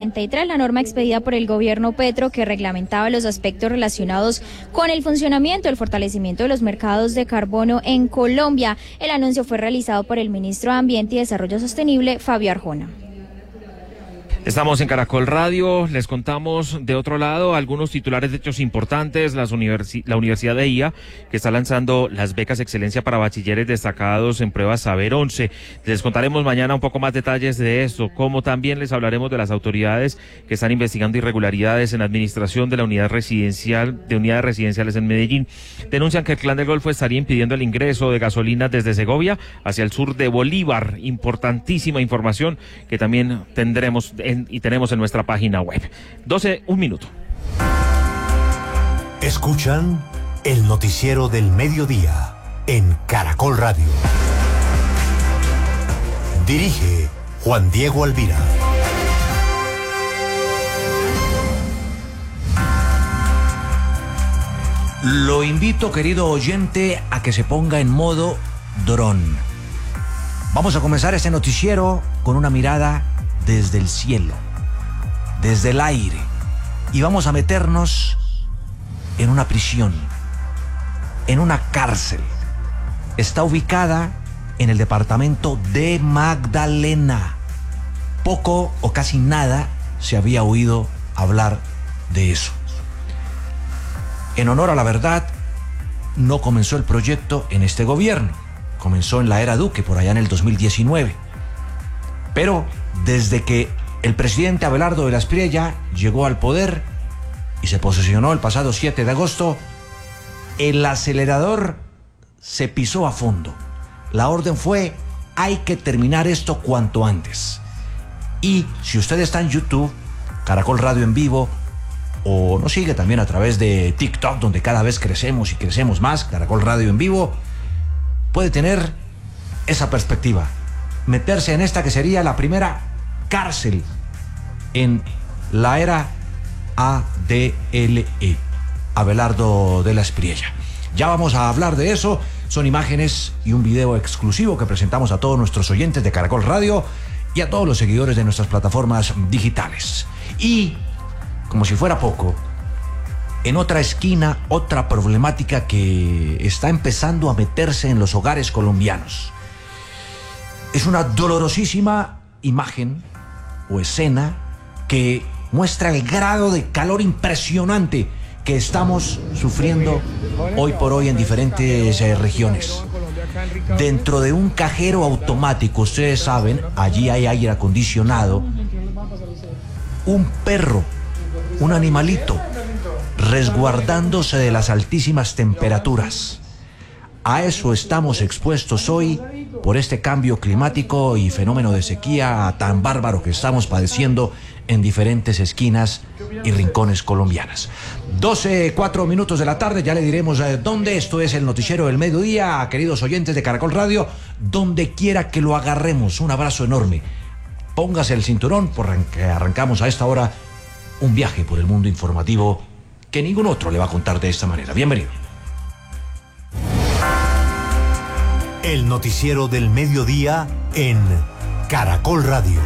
1993, la norma expedida por el gobierno Petro que reglamentaba los aspectos relacionados con el funcionamiento, el fortalecimiento de los mercados de carbono en Colombia. El anuncio fue realizado por el ministro de Ambiente y Desarrollo Sostenible, Fabio Arjona. Estamos en Caracol Radio, les contamos de otro lado algunos titulares de hechos importantes. La Universidad de IA, que está lanzando las becas Excelencia para bachilleres destacados en pruebas Saber 11. Les contaremos mañana un poco más detalles de esto, como también les hablaremos de las autoridades que están investigando irregularidades en la administración de la unidades residenciales en Medellín. Denuncian que el Clan del Golfo estaría impidiendo el ingreso de gasolina desde Segovia hacia el sur de Bolívar. Importantísima información que también tendremos y tenemos en nuestra página web. 12, un minuto. Escuchan el noticiero del mediodía en Caracol Radio. Dirige Juan Diego Alvira. Lo invito, querido oyente, a que se ponga en modo dron. Vamos a comenzar este noticiero con una mirada desde el cielo, desde el aire, y vamos a meternos en una prisión, en una cárcel. Está ubicada en el departamento de Magdalena. Poco o casi nada se había oído hablar de eso. En honor a la verdad, no comenzó el proyecto en este gobierno, comenzó en la era Duque, por allá en el 2019. Pero desde que el presidente Abelardo de la Espriella llegó al poder y se posesionó el pasado 7 de agosto, el acelerador se pisó a fondo. La orden fue: hay que terminar esto cuanto antes. Y si usted está en YouTube, Caracol Radio en vivo, o nos sigue también a través de TikTok, donde cada vez crecemos y crecemos más, Caracol Radio en vivo, puede tener esa perspectiva, meterse en esta que sería la primera cárcel en la era ADLE, Abelardo de la Espriella. Ya vamos a hablar de eso. Son imágenes y un video exclusivo que presentamos a todos nuestros oyentes de Caracol Radio y a todos los seguidores de nuestras plataformas digitales. Y, como si fuera poco, en otra esquina, otra problemática que está empezando a meterse en los hogares colombianos. Es una dolorosísima imagen o escena que muestra el grado de calor impresionante que estamos sufriendo hoy por hoy en diferentes regiones. Dentro de un cajero automático, ustedes saben, allí hay aire acondicionado, un perro, un animalito, resguardándose de las altísimas temperaturas. A eso estamos expuestos hoy por este cambio climático y fenómeno de sequía tan bárbaro que estamos padeciendo en diferentes esquinas y rincones colombianas. 12:04 de la tarde, ya le diremos dónde. Esto es el noticiero del mediodía, queridos oyentes de Caracol Radio, donde quiera que lo agarremos. Un abrazo enorme. Póngase el cinturón porque arrancamos a esta hora un viaje por el mundo informativo que ningún otro le va a contar de esta manera. Bienvenido. El noticiero del mediodía en Caracol Radio.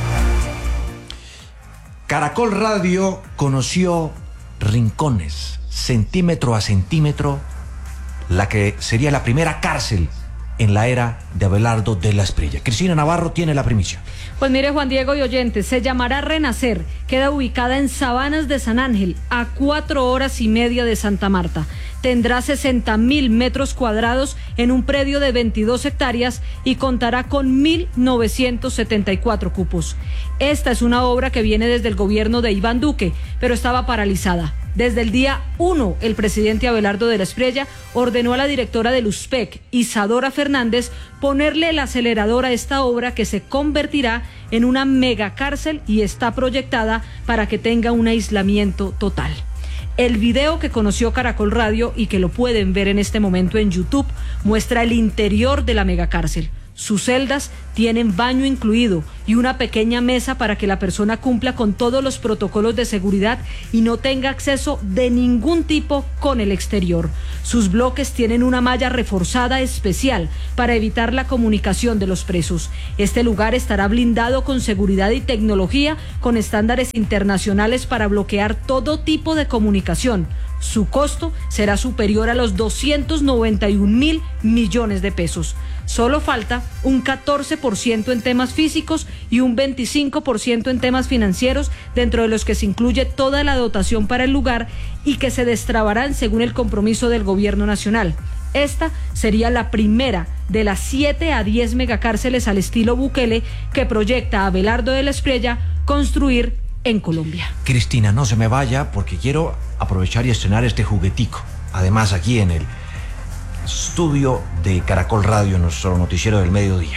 Caracol Radio conoció rincones, centímetro a centímetro, la que sería la primera cárcel en la era de Abelardo de la Espriella. Cristina Navarro tiene la primicia. Pues mire, Juan Diego y oyentes, se llamará Renacer, queda ubicada en Sabanas de San Ángel, a 4 horas y media de Santa Marta. Tendrá 60.000 metros cuadrados en un predio de 22 hectáreas y contará con 1.974 cupos. Esta es una obra que viene desde el gobierno de Iván Duque, pero estaba paralizada. Desde el día 1, el presidente Abelardo de la Espriella ordenó a la directora del USPEC, Isadora Fernández, ponerle el acelerador a esta obra que se convertirá en una megacárcel y está proyectada para que tenga un aislamiento total. El video que conoció Caracol Radio y que lo pueden ver en este momento en YouTube muestra el interior de la megacárcel. Sus celdas tienen baño incluido y una pequeña mesa para que la persona cumpla con todos los protocolos de seguridad y no tenga acceso de ningún tipo con el exterior. Sus bloques tienen una malla reforzada especial para evitar la comunicación de los presos. Este lugar estará blindado con seguridad y tecnología con estándares internacionales para bloquear todo tipo de comunicación. Su costo será superior a los 291.000 millones de pesos. Solo falta un 14% en temas físicos y un 25% en temas financieros, dentro de los que se incluye toda la dotación para el lugar y que se destrabarán según el compromiso del gobierno nacional. Esta sería la primera de las 7 a 10 megacárceles al estilo Bukele que proyecta Abelardo de la Espriella construir en Colombia. Cristina, no se me vaya porque quiero aprovechar y estrenar este juguetico. Además, aquí en el estudio de Caracol Radio, nuestro noticiero del mediodía.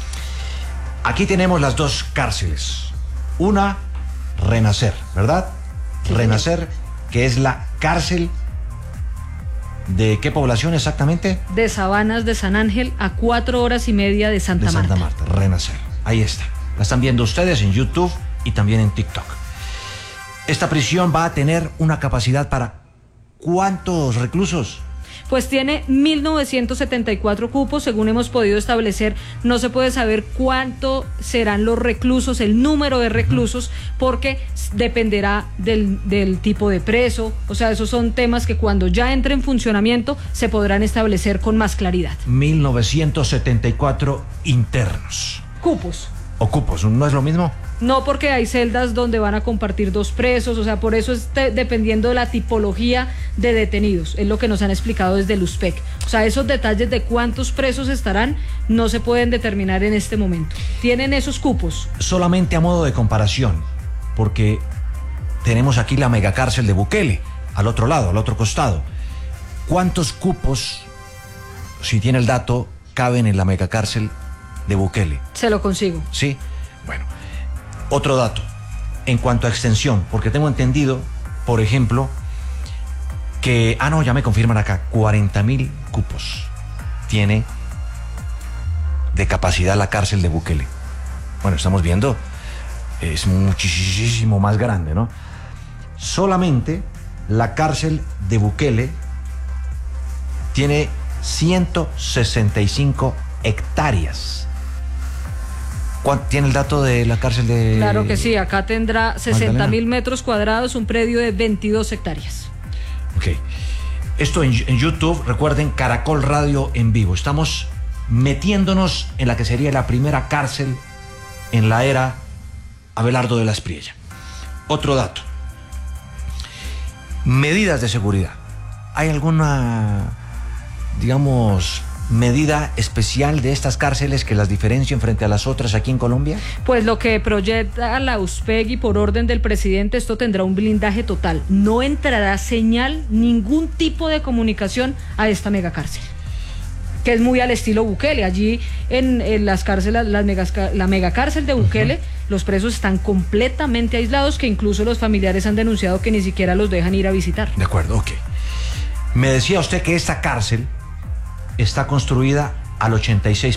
Aquí tenemos las dos cárceles. Una, Renacer, ¿verdad? Sí. Renacer, que es la cárcel ¿de qué población exactamente? De Sabanas de San Ángel, a 4 horas y media de Santa Marta. Renacer. Ahí está. La están viendo ustedes en YouTube y también en TikTok. Esta prisión va a tener una capacidad para ¿cuántos reclusos? Pues tiene 1.974 cupos, según hemos podido establecer. No se puede saber cuánto serán los reclusos, el número de reclusos, porque dependerá del tipo de preso. O sea, esos son temas que cuando ya entre en funcionamiento se podrán establecer con más claridad. 1.974 internos. Cupos. ¿O cupos? ¿No es lo mismo? No, porque hay celdas donde van a compartir 2 presos, o sea, por eso es dependiendo de la tipología de detenidos, es lo que nos han explicado desde el USPEC. O sea, esos detalles de cuántos presos estarán no se pueden determinar en este momento. Tienen esos cupos. Solamente a modo de comparación, porque tenemos aquí la megacárcel de Bukele, al otro lado, al otro costado. ¿Cuántos cupos, si tiene el dato, caben en la megacárcel de Bukele? Se lo consigo. Sí, bueno. Otro dato, en cuanto a extensión, porque tengo entendido, por ejemplo, que, ya me confirman acá, 40.000 cupos tiene de capacidad la cárcel de Bukele. Bueno, estamos viendo, es muchísimo más grande, ¿no? Solamente la cárcel de Bukele tiene 165 hectáreas. ¿Cuánto tiene el dato de la cárcel de...? Claro que sí, acá tendrá 60.000 metros cuadrados, un predio de 22 hectáreas. Ok. Esto en YouTube, recuerden, Caracol Radio en vivo. Estamos metiéndonos en la que sería la primera cárcel en la era Abelardo de la Espriella. Otro dato. Medidas de seguridad. ¿Hay alguna, digamos, medida especial de estas cárceles que las diferencien frente a las otras aquí en Colombia? Pues lo que proyecta la USPEC y por orden del presidente, esto tendrá un blindaje total. No entrará señal, ningún tipo de comunicación a esta megacárcel, que es muy al estilo Bukele. Allí en las cárceles, la megacárcel de Bukele, los presos están completamente aislados, que incluso los familiares han denunciado que ni siquiera los dejan ir a visitar. De acuerdo, ok. Me decía usted que esta cárcel está construida al 86%.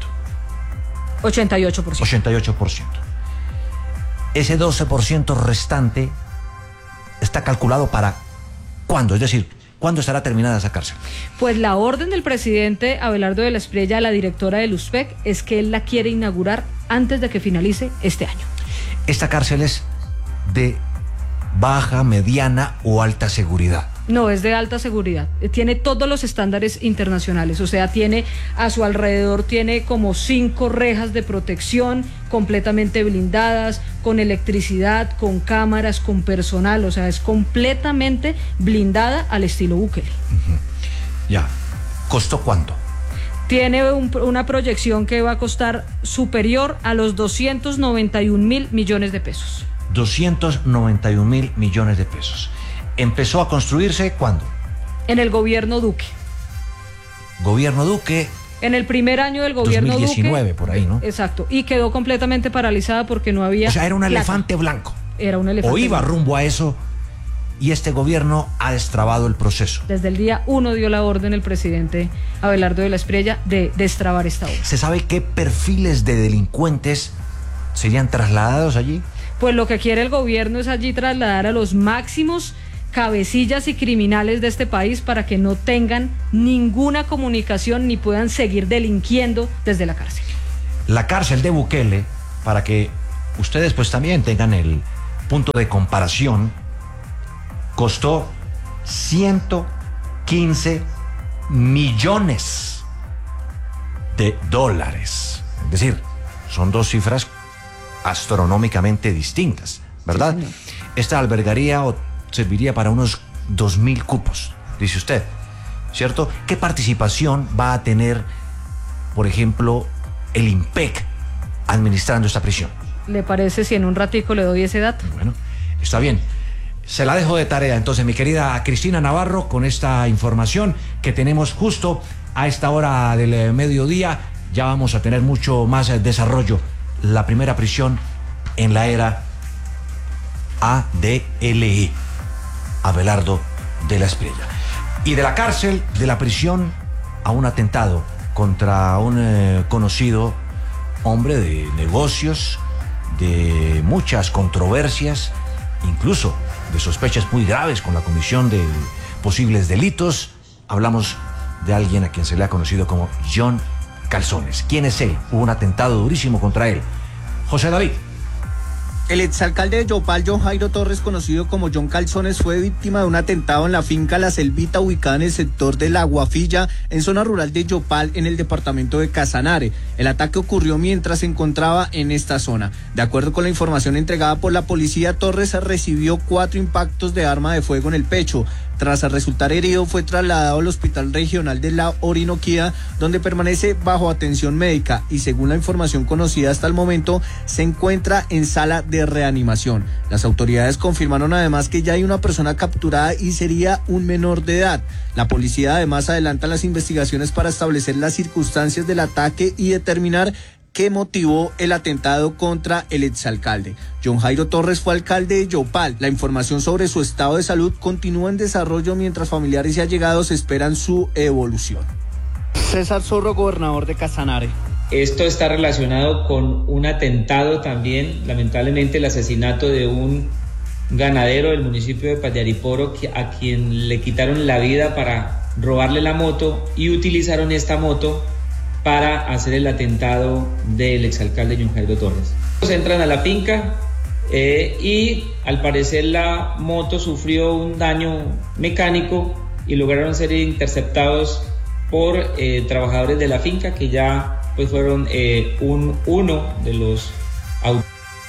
88%. 88%. Ese 12% restante está calculado para ¿cuándo? Es decir, ¿cuándo estará terminada esa cárcel? Pues la orden del presidente Abelardo de la Espriella, la directora del USPEC, es que él la quiere inaugurar antes de que finalice este año. ¿Esta cárcel es de baja, mediana o alta seguridad? No, es de alta seguridad. Tiene todos los estándares internacionales. O sea, tiene a su alrededor, tiene como 5 rejas de protección completamente blindadas, con electricidad, con cámaras, con personal. O sea, es completamente blindada al estilo Bukele. Ya. ¿Costó cuánto? Tiene una proyección que va a costar superior a los 291.000 millones de pesos. 291.000 millones de pesos. ¿Empezó a construirse cuándo? En el gobierno Duque. Gobierno Duque. En el primer año del gobierno 2019, Duque. Por ahí, ¿no? Exacto. Y quedó completamente paralizada porque no había... O sea, era un elefante blanco. Era un elefante blanco. O iba blanco. rumbo a eso y este gobierno ha destrabado el proceso. Desde el día 1 dio la orden el presidente Abelardo de la Espriella de destrabar esta obra. ¿Se sabe qué perfiles de delincuentes serían trasladados allí? Pues lo que quiere el gobierno es allí trasladar a los máximos cabecillas y criminales de este país para que no tengan ninguna comunicación ni puedan seguir delinquiendo desde la cárcel. La cárcel de Bukele, para que ustedes pues también tengan el punto de comparación, costó 115 millones de dólares. Es decir, son dos cifras astronómicamente distintas, ¿verdad? Sí, esta albergaría serviría para unos 2.000 cupos, dice usted, ¿cierto? ¿Qué participación va a tener, por ejemplo, el IMPEC administrando esta prisión? ¿Le parece si en un ratico le doy ese dato? Bueno, está bien. Se la dejo de tarea entonces, mi querida Cristina Navarro, con esta información que tenemos justo a esta hora del mediodía. Ya vamos a tener mucho más desarrollo. La primera prisión en la era ADLE, Abelardo de la Espriella. Y de la cárcel, de la prisión, a un atentado contra un conocido hombre de negocios, de muchas controversias, incluso de sospechas muy graves con la comisión de posibles delitos. Hablamos de alguien a quien se le ha conocido como John Calzones. ¿Quién es él? Hubo un atentado durísimo contra él. José David. El exalcalde de Yopal, John Jairo Torres, conocido como John Calzones, fue víctima de un atentado en la finca La Selvita, ubicada en el sector de La Guafilla, en zona rural de Yopal, en el departamento de Casanare. El ataque ocurrió mientras se encontraba en esta zona. De acuerdo con la información entregada por la policía, Torres recibió 4 impactos de arma de fuego en el pecho. Tras resultar herido, fue trasladado al Hospital Regional de la Orinoquía, donde permanece bajo atención médica y, según la información conocida hasta el momento, se encuentra en sala de reanimación. Las autoridades confirmaron además que ya hay una persona capturada y sería un menor de edad. La policía además adelanta las investigaciones para establecer las circunstancias del ataque y determinar qué motivó el atentado contra el exalcalde. John Jairo Torres fue alcalde de Yopal. La información sobre su estado de salud continúa en desarrollo mientras familiares y allegados esperan su evolución. César Zorro, gobernador de Casanare. Esto está relacionado con un atentado también, lamentablemente el asesinato de un ganadero del municipio de Pallariporo, a quien le quitaron la vida para robarle la moto y utilizaron esta moto para hacer el atentado del exalcalde John Jairo Torres. Entran a la finca y al parecer la moto sufrió un daño mecánico y lograron ser interceptados por trabajadores de la finca, que ya pues fueron uno de los autos.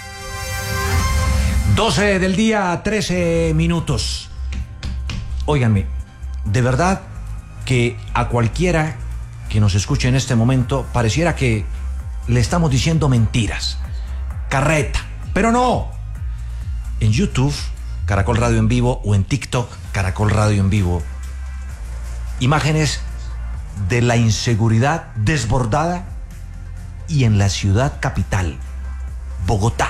12 del día, 13 minutos. Óiganme, de verdad que a cualquiera que nos escuche en este momento pareciera que le estamos diciendo mentiras, carreta, pero no. En YouTube, Caracol Radio en Vivo, o en TikTok, Caracol Radio en Vivo, imágenes de la inseguridad desbordada y en la ciudad capital, Bogotá.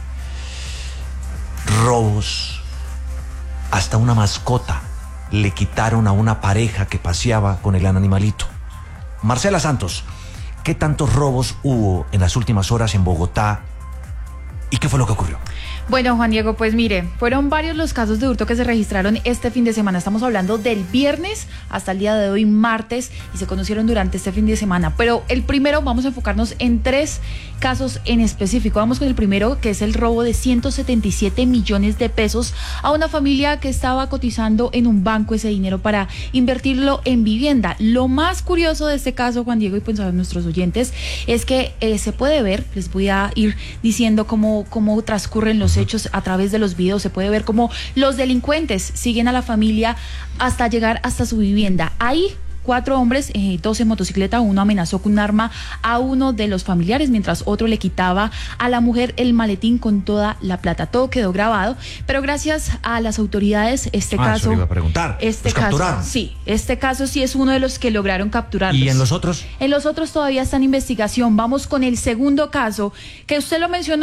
Robos, hasta una mascota le quitaron a una pareja que paseaba con el animalito. Marcela Santos, ¿qué tantos robos hubo en las últimas horas en Bogotá y qué fue lo que ocurrió? Bueno, Juan Diego, pues mire, fueron varios los casos de hurto que se registraron este fin de semana. Estamos hablando del viernes hasta el día de hoy, martes, y se conocieron durante este fin de semana. Pero el primero, vamos a enfocarnos en 3 casos en específico. Vamos con el primero, que es el robo de 177 millones de pesos a una familia que estaba cotizando en un banco ese dinero para invertirlo en vivienda. Lo más curioso de este caso, Juan Diego, y pues a nuestros oyentes, es que se puede ver, les voy a ir diciendo cómo transcurren los hechos a través de los videos. Se puede ver cómo los delincuentes siguen a la familia hasta llegar hasta su vivienda. Ahí 4 hombres, 2 en motocicleta, uno amenazó con un arma a uno de los familiares, mientras otro le quitaba a la mujer el maletín con toda la plata. Todo quedó grabado, pero gracias a las autoridades, este caso... Eso le iba a preguntar. Este caso, capturaron. Sí, este caso sí es uno de los que lograron capturarlos. ¿Y en los otros? En los otros todavía está en investigación. Vamos con el segundo caso, que usted lo mencionó.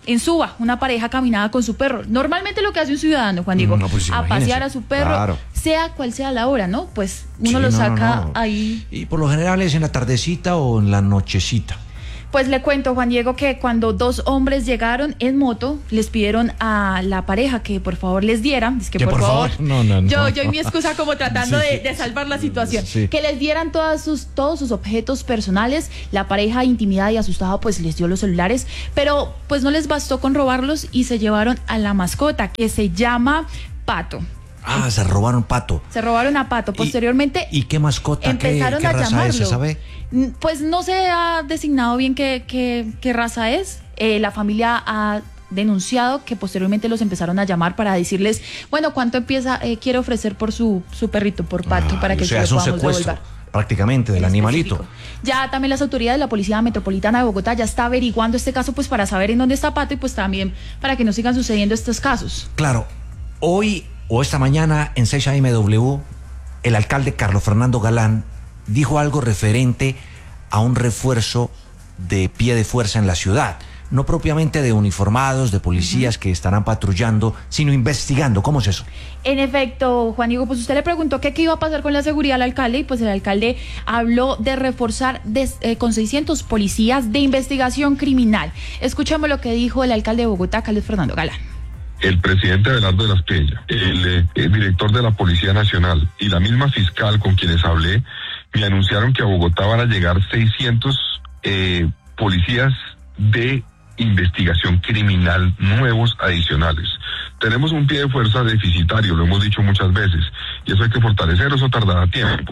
En Suba, una pareja caminaba con su perro. Normalmente lo que hace un ciudadano, Juan Diego, pues, a pasear a su perro, claro, sea cual sea la hora, ¿no? Pues uno lo saca ahí. Y por lo general es en la tardecita o en la nochecita. Pues le cuento, Juan Diego, que cuando dos hombres llegaron en moto, les pidieron a la pareja que por favor les dieran, es que por favor, no. Yo y mi excusa como tratando de salvar la situación, que les dieran todos sus objetos personales. La pareja, intimidada y asustada, pues les dio los celulares, pero pues no les bastó con robarlos y se llevaron a la mascota, que se llama Pato. Ah, se robaron Pato. Se robaron a Pato. Posteriormente. ¿Y qué mascota? Empezaron ¿Qué a raza llamarlo. es, se sabe? Pues no se ha designado bien qué raza es. La familia ha denunciado que posteriormente los empezaron a llamar para decirles, bueno, ¿cuánto quiere ofrecer por su perrito, por Pato, para que se lo es un podamos secuestro, devolver? prácticamente, del animalito. Ya también las autoridades de la Policía Metropolitana de Bogotá ya está averiguando este caso, pues para saber en dónde está Pato y pues también para que no sigan sucediendo estos casos. Claro, hoy o esta mañana en 6 AMW, el alcalde Carlos Fernando Galán dijo algo referente a un refuerzo de pie de fuerza en la ciudad. No propiamente de uniformados, de policías que estarán patrullando, sino investigando. ¿Cómo es eso? En efecto, Juan Diego, pues usted le preguntó qué iba a pasar con la seguridad al alcalde y pues el alcalde habló de reforzar con 600 policías de investigación criminal. Escuchemos lo que dijo el alcalde de Bogotá, Carlos Fernando Galán. El presidente Abelardo de la Espriella, el director de la Policía Nacional y la misma fiscal con quienes hablé, me anunciaron que a Bogotá van a llegar 600 policías de investigación criminal nuevos adicionales. Tenemos un pie de fuerza deficitario, lo hemos dicho muchas veces, y eso hay que fortalecer, eso tardará tiempo.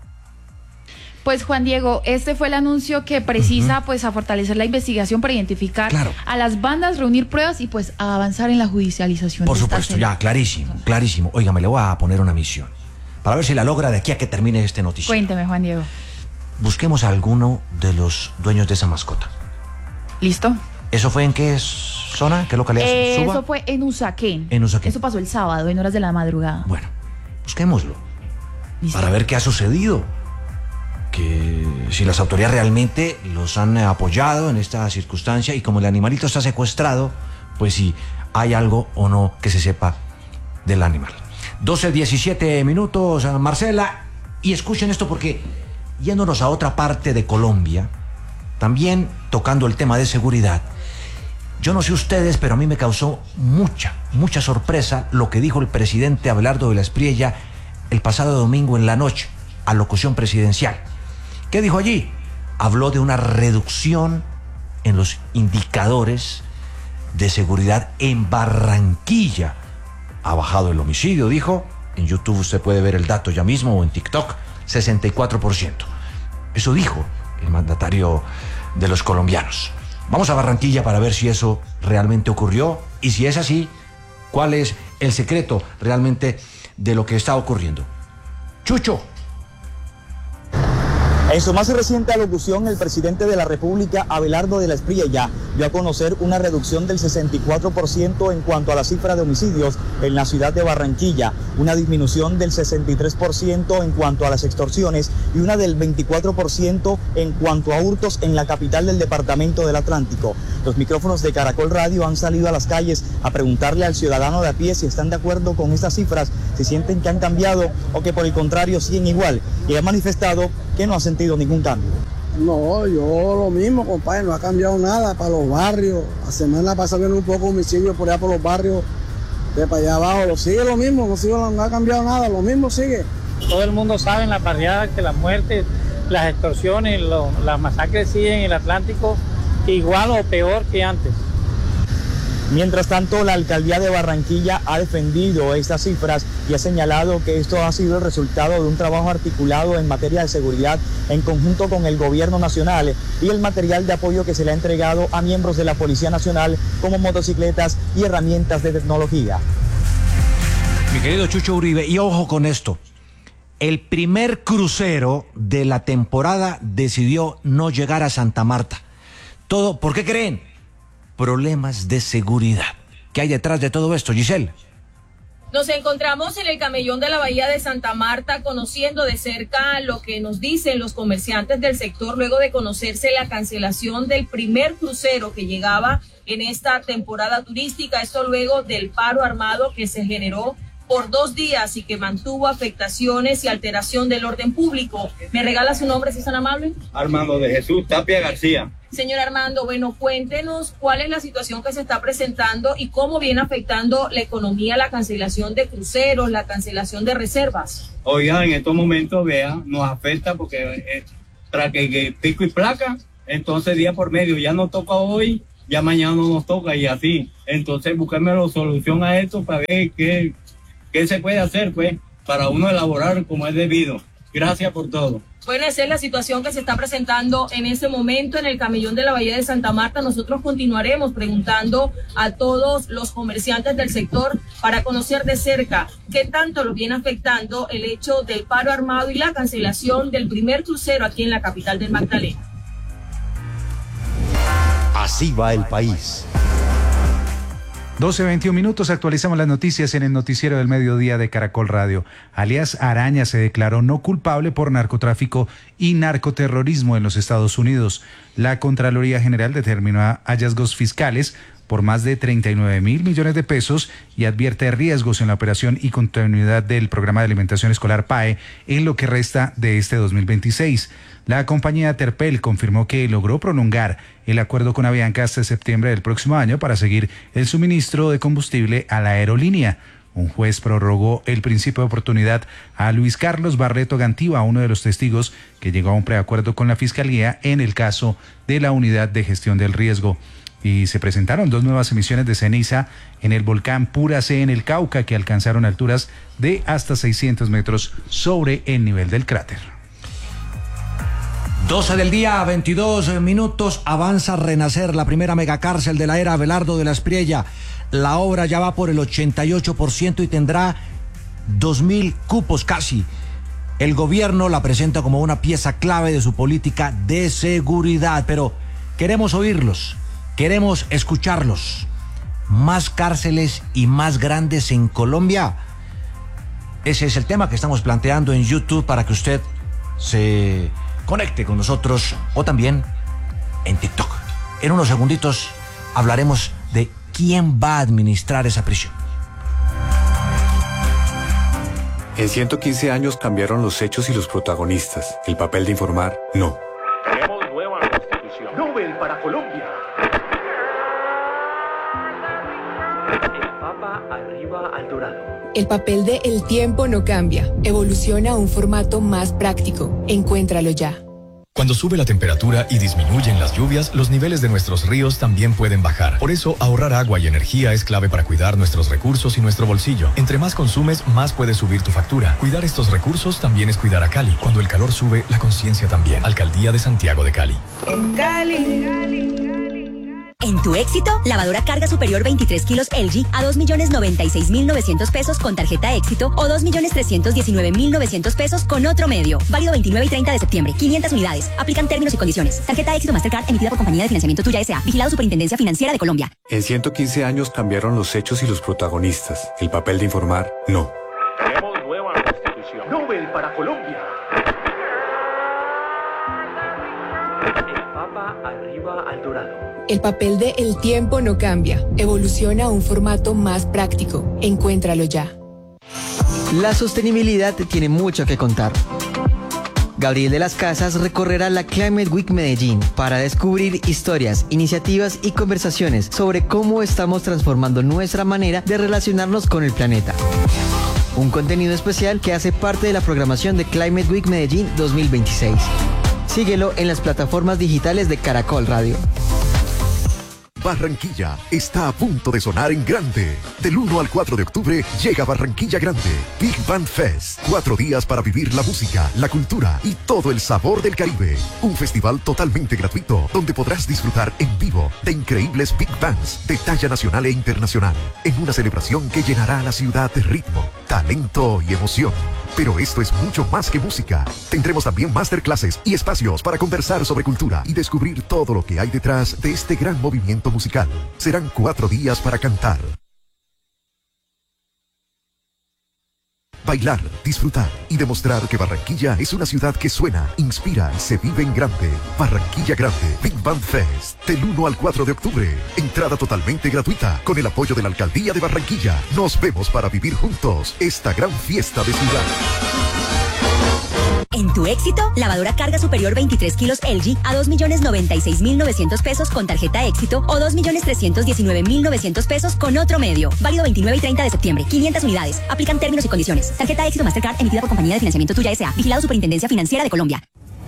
Pues Juan Diego, este fue el anuncio que precisa pues a fortalecer la investigación para identificar a las bandas, reunir pruebas y pues a avanzar en la judicialización. Por supuesto, ya, clarísimo. Óigame, le voy a poner una misión para ver si la logra de aquí a que termine este noticiero. Cuénteme, Juan Diego. Busquemos a alguno de los dueños de esa mascota. ¿Listo? ¿Eso fue en qué zona? ¿Qué localidad? ¿Suba? Eso fue en Usaquén. En Usaquén. Eso pasó el sábado, en horas de la madrugada. Bueno, busquémoslo. ¿Listo? Para ver qué ha sucedido. Que si las autoridades realmente los han apoyado en esta circunstancia y como el animalito está secuestrado, pues si hay algo o no que se sepa del animal. 12:17 minutos, Marcela, y escuchen esto porque yéndonos a otra parte de Colombia, también tocando el tema de seguridad, yo no sé ustedes, pero a mí me causó mucha sorpresa lo que dijo el presidente Abelardo de la Espriella el pasado domingo en la noche, a locución presidencial. ¿Qué dijo allí? Habló de una reducción en los indicadores de seguridad en Barranquilla. Ha bajado el homicidio, dijo. En YouTube usted puede ver el dato ya mismo o en TikTok, 64%. Eso dijo el mandatario de los colombianos. Vamos a Barranquilla para ver si eso realmente ocurrió y si es así, cuál es el secreto realmente de lo que está ocurriendo. Chucho. En su más reciente alocución, el presidente de la República, Abelardo de la Espriella, dio a conocer una reducción del 64% en cuanto a la cifra de homicidios en la ciudad de Barranquilla, una disminución del 63% en cuanto a las extorsiones y una del 24% en cuanto a hurtos en la capital del departamento del Atlántico. Los micrófonos de Caracol Radio han salido a las calles a preguntarle al ciudadano de a pie si están de acuerdo con estas cifras, si sienten que han cambiado o que por el contrario siguen igual, y han manifestado que no ha sentido ningún cambio. No, yo lo mismo, compadre, no ha cambiado nada para los barrios. La semana pasada viene un poco homicidio por allá por los barrios de para allá abajo. Sigue lo mismo, no ha cambiado nada, lo mismo sigue. Todo el mundo sabe en la barriada que las muertes, las extorsiones, las masacres siguen en el Atlántico igual o peor que antes. Mientras tanto, la alcaldía de Barranquilla ha defendido estas cifras y ha señalado que esto ha sido el resultado de un trabajo articulado en materia de seguridad en conjunto con el gobierno nacional y el material de apoyo que se le ha entregado a miembros de la Policía Nacional como motocicletas y herramientas de tecnología. Mi querido Chucho Uribe, y ojo con esto, el primer crucero de la temporada decidió no llegar a Santa Marta. Todo, ¿por qué creen? Problemas de seguridad. ¿Qué hay detrás de todo esto, Giselle? Nos encontramos en el camellón de la Bahía de Santa Marta conociendo de cerca lo que nos dicen los comerciantes del sector luego de conocerse la cancelación del primer crucero que llegaba en esta temporada turística. Esto luego del paro armado que se generó por 2 días y que mantuvo afectaciones y alteración del orden público. ¿Me regala su nombre, si es tan amable? Armando de Jesús Tapia García. Señor Armando, bueno, cuéntenos cuál es la situación que se está presentando y cómo viene afectando la economía, la cancelación de cruceros, la cancelación de reservas. Oiga, en estos momentos, vea, nos afecta porque tras que pico y placa, entonces día por medio, ya nos toca hoy, ya mañana no nos toca y así. Entonces busquemos la solución a esto para ver qué se puede hacer, pues, para uno elaborar como es debido. Gracias por todo. Bueno, esa es la situación que se está presentando en este momento en el camellón de la Bahía de Santa Marta. Nosotros continuaremos preguntando a todos los comerciantes del sector para conocer de cerca qué tanto los viene afectando el hecho del paro armado y la cancelación del primer crucero aquí en la capital del Magdalena. Así va el país. 12:21 minutos, actualizamos las noticias en el noticiero del mediodía de Caracol Radio. Alias Araña se declaró no culpable por narcotráfico y narcoterrorismo en los Estados Unidos. La Contraloría General determinó hallazgos fiscales por más de 39.000 millones de pesos y advierte riesgos en la operación y continuidad del programa de alimentación escolar PAE en lo que resta de este 2026. La compañía Terpel confirmó que logró prolongar el acuerdo con Avianca hasta septiembre del próximo año para seguir el suministro de combustible a la aerolínea. Un juez prorrogó el principio de oportunidad a Luis Carlos Barreto Gantiva, uno de los testigos que llegó a un preacuerdo con la Fiscalía en el caso de la Unidad de Gestión del Riesgo. Y se presentaron 2 nuevas emisiones de ceniza en el volcán Pura C en el Cauca, que alcanzaron alturas de hasta 600 metros sobre el nivel del cráter. 12 del día, 22 minutos, avanza Renacer, la primera megacárcel de la era Abelardo de la Espriella. La obra ya va por el 88% y tendrá 2.000 cupos casi. El gobierno la presenta como una pieza clave de su política de seguridad, pero queremos oírlos, queremos escucharlos. ¿Más cárceles y más grandes en Colombia? Ese es el tema que estamos planteando en YouTube para que usted se conecte con nosotros o también en TikTok. En unos segunditos hablaremos de quién va a administrar esa prisión. En 115 años cambiaron los hechos y los protagonistas. El papel de informar, no. Tenemos nueva constitución. Nobel para Colombia. El Papa arriba al dorado. El papel de El Tiempo no cambia. Evoluciona a un formato más práctico. Encuéntralo ya. Cuando sube la temperatura y disminuyen las lluvias, los niveles de nuestros ríos también pueden bajar. Por eso, ahorrar agua y energía es clave para cuidar nuestros recursos y nuestro bolsillo. Entre más consumes, más puede subir tu factura. Cuidar estos recursos también es cuidar a Cali. Cuando el calor sube, la conciencia también. Alcaldía de Santiago de Cali. En tu éxito, lavadora carga superior 23 kilos LG a 2.096.900 pesos con tarjeta éxito o 2.319.900 pesos con otro medio. Válido 29 y 30 de septiembre. 500 unidades. Aplican términos y condiciones. Tarjeta éxito Mastercard emitida por Compañía de Financiamiento Tuya S.A. Vigilado Superintendencia Financiera de Colombia. En 115 años cambiaron los hechos y los protagonistas. El papel de informar, no. Tenemos nueva constitución. Nobel para Colombia. El Papa arriba al dorado. El papel de El Tiempo no cambia. Evoluciona a un formato más práctico. Encuéntralo ya. La sostenibilidad tiene mucho que contar. Gabriel de las Casas recorrerá la Climate Week Medellín para descubrir historias, iniciativas y conversaciones sobre cómo estamos transformando nuestra manera de relacionarnos con el planeta. Un contenido especial que hace parte de la programación de Climate Week Medellín 2026. Síguelo en las plataformas digitales de Caracol Radio. Barranquilla está a punto de sonar en grande. Del 1 al 4 de octubre llega Barranquilla Grande, Big Band Fest. 4 días para vivir la música, la cultura y todo el sabor del Caribe. Un festival totalmente gratuito donde podrás disfrutar en vivo de increíbles Big Bands de talla nacional e internacional. En una celebración que llenará a la ciudad de ritmo, talento y emoción. Pero esto es mucho más que música. Tendremos también masterclasses y espacios para conversar sobre cultura y descubrir todo lo que hay detrás de este gran movimiento musical. Serán 4 días para cantar, bailar, disfrutar y demostrar que Barranquilla es una ciudad que suena, inspira y se vive en grande. Barranquilla Grande, Big Band Fest, del 1 al 4 de octubre. Entrada totalmente gratuita, con el apoyo de la Alcaldía de Barranquilla. Nos vemos para vivir juntos esta gran fiesta de ciudad. En tu éxito, lavadora carga superior 23 kilos LG a 2.096.900 pesos con tarjeta éxito o 2.319.900 pesos con otro medio. Válido 29 y 30 de septiembre. 500 unidades. Aplican términos y condiciones. Tarjeta éxito Mastercard emitida por Compañía de Financiamiento Tuya S.A. Vigilado Superintendencia Financiera de Colombia.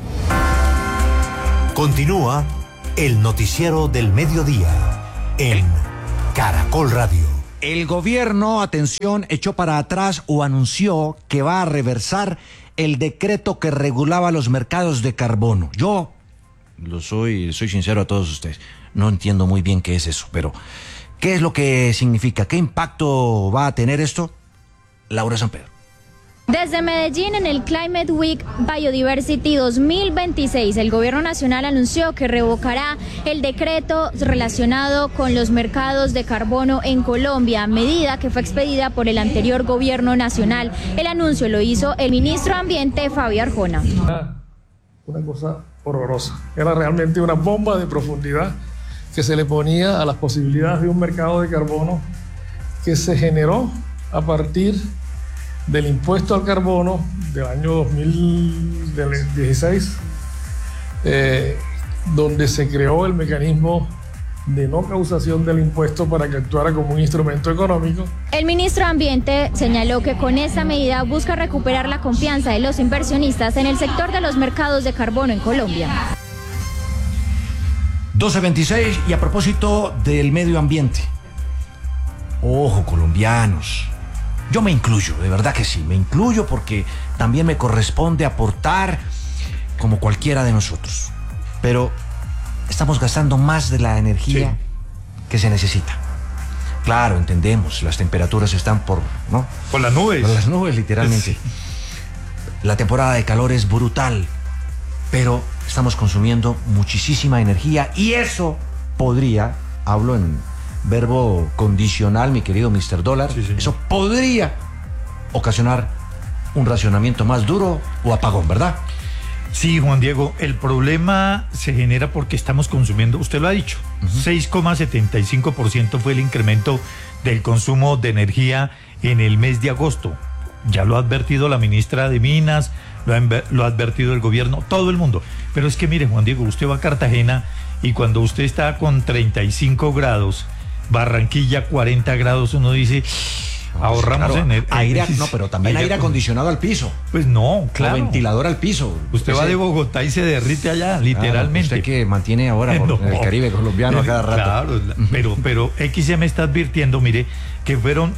Continúa el noticiero del mediodía en Caracol Radio. El gobierno, atención, echó para atrás o anunció que va a reversar el decreto que regulaba los mercados de carbono. Yo soy sincero a todos ustedes, no entiendo muy bien qué es eso, pero ¿qué es lo que significa? ¿Qué impacto va a tener esto? Laura Sampedro. Desde Medellín, en el Climate Week Biodiversity 2026, el gobierno nacional anunció que revocará el decreto relacionado con los mercados de carbono en Colombia, medida que fue expedida por el anterior gobierno nacional. El anuncio lo hizo el ministro de Ambiente, Fabio Arjona. Una cosa horrorosa, era realmente una bomba de profundidad que se le ponía a las posibilidades de un mercado de carbono que se generó a partir del impuesto al carbono del año 2016, donde se creó el mecanismo de no causación del impuesto para que actuara como un instrumento económico. El ministro de Ambiente señaló que con esta medida busca recuperar la confianza de los inversionistas en el sector de los mercados de carbono en Colombia. 12:26, y a propósito del medio ambiente. Ojo, colombianos. Yo me incluyo, de verdad que sí, me incluyo porque también me corresponde aportar como cualquiera de nosotros. Pero estamos gastando más de la energía que se necesita. Claro, entendemos, las temperaturas están por las nubes. Por las nubes, literalmente. Sí. La temporada de calor es brutal, pero estamos consumiendo muchísima energía y eso podría, hablo en verbo condicional, mi querido Mr. Dólar, eso podría ocasionar un racionamiento más duro o apagón, ¿verdad? Sí, Juan Diego, el problema se genera porque estamos consumiendo, usted lo ha dicho, 6,75% fue el incremento del consumo de energía en el mes de agosto. Ya lo ha advertido la ministra de Minas, lo ha advertido el gobierno, todo el mundo. Pero es que mire, Juan Diego, usted va a Cartagena y cuando usted está con 35 grados, Barranquilla 40 grados, uno dice, ahorramos aire, no, pero también aire acondicionado al piso. Pues no, claro. O ventilador al piso. Usted va de Bogotá y se derrite allá, literalmente. Usted que mantiene ahora el Caribe colombiano a cada rato. Claro, pero XM está advirtiendo, mire, que fueron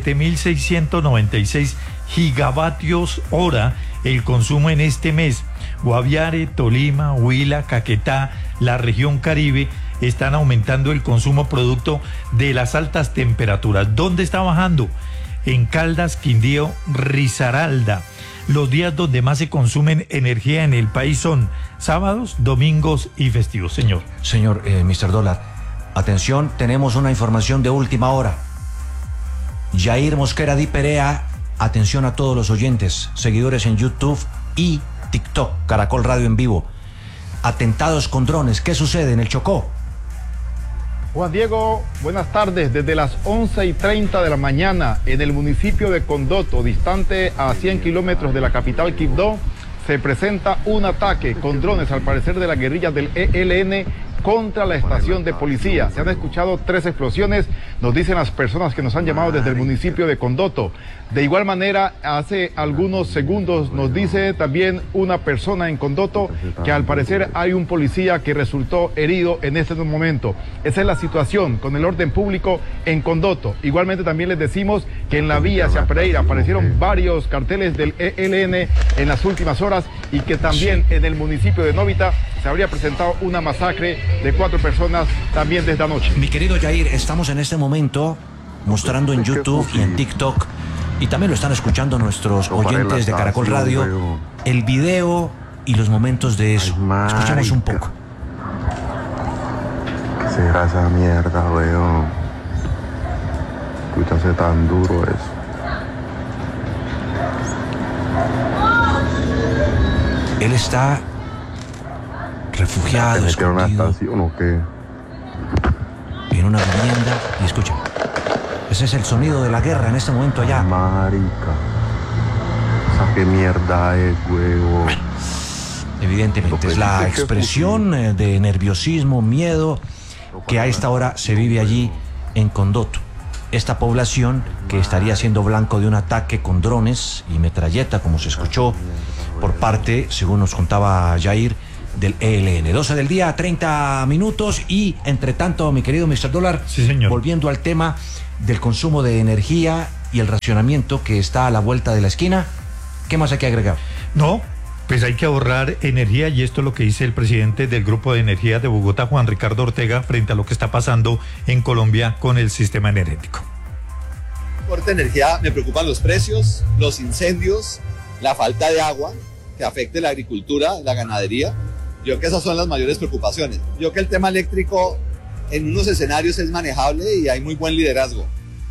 7.696 gigavatios hora el consumo en este mes. Guaviare, Tolima, Huila, Caquetá, la región Caribe están aumentando el consumo producto de las altas temperaturas. ¿Dónde está bajando? En Caldas, Quindío, Risaralda. Los días donde más se consumen energía en el país son sábados, domingos y festivos, señor. Señor, Mr. Dólar, atención, tenemos una información de última hora. Jair Mosquera Di Perea, atención a todos los oyentes, seguidores en YouTube y TikTok, Caracol Radio en vivo. Atentados con drones, ¿qué sucede en el Chocó? Juan Diego, buenas tardes. Desde las 11:30 de la mañana en el municipio de Condoto, distante a 100 kilómetros de la capital Quibdó, se presenta un ataque con drones, al parecer de las guerrillas del ELN, contra la estación de policía. Se han escuchado 3 explosiones, nos dicen las personas que nos han llamado desde el municipio de Condoto. De igual manera, hace algunos segundos nos dice también una persona en Condoto que al parecer hay un policía que resultó herido en este momento. Esa es la situación con el orden público en Condoto. Igualmente también les decimos que en la vía hacia Pereira aparecieron varios carteles del ELN en las últimas horas y que también en el municipio de Novita se habría presentado una masacre de 4 personas también desde anoche. Mi querido Jair, estamos en este momento mostrando en YouTube y en TikTok, y también lo están escuchando nuestros oyentes de Caracol Radio, el video y los momentos de eso. Escuchemos un poco. ¿Qué será esa mierda, weón? Escúchase tan duro eso. Él está refugiado, escondido en una vivienda. Y escuchen, ese es el sonido de la guerra en este momento allá. Marica, esa qué mierda es, huevo. Evidentemente es la expresión de nerviosismo, miedo que a esta hora se vive allí en Condoto. Esta población que estaría siendo blanco de un ataque con drones y metralleta, como se escuchó por parte, según nos contaba Jair, del ELN. 12 del día, 30 minutos. Y entre tanto, mi querido Mr. Dólar, sí, señor, volviendo al tema del consumo de energía y el racionamiento que está a la vuelta de la esquina, ¿qué más hay que agregar? No, pues hay que ahorrar energía, y esto es lo que dice el presidente del Grupo de Energía de Bogotá, Juan Ricardo Ortega, frente a lo que está pasando en Colombia con el sistema energético. Por energía me preocupan los precios, los incendios, la falta de agua que afecte la agricultura, la ganadería. Yo creo que esas son las mayores preocupaciones. Yo creo que el tema eléctrico en unos escenarios es manejable y hay muy buen liderazgo.